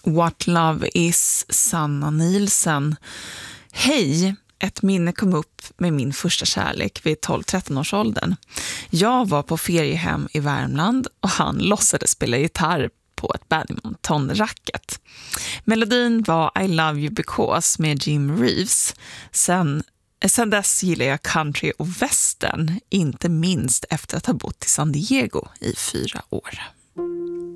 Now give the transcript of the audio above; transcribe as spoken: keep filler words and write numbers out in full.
What Love Is, Sanna Nielsen. Hej, ett minne kom upp med min första kärlek vid tolv-tretton års åldern. Jag var på feriehem i Värmland och han låtsades spela gitarr på ett badmintonracket. Melodin var I Love You Because med Jim Reeves. Sen, sen dess gillar jag country och western, inte minst efter att ha bott i San Diego i fyra år.